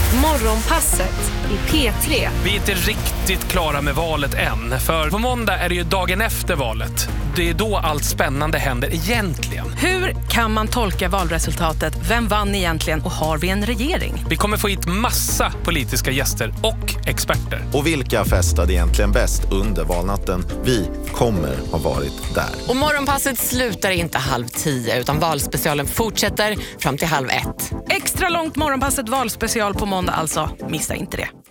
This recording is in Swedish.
Morgonpasset i P3. Vi är inte riktigt klara med valet än. För på måndag är det ju dagen efter valet. Det är då allt spännande händer egentligen. Hur kan man tolka valresultatet? Vem vann egentligen och har vi en regering? Vi kommer få hit massa politiska gäster och experter. Och vilka festade egentligen bäst under valnatten? Vi kommer ha varit där. Och morgonpasset slutar inte 9:30 utan valspecialen fortsätter fram till 12:30. Extra långt morgonpasset valspecial på måndag alltså. Missa inte det.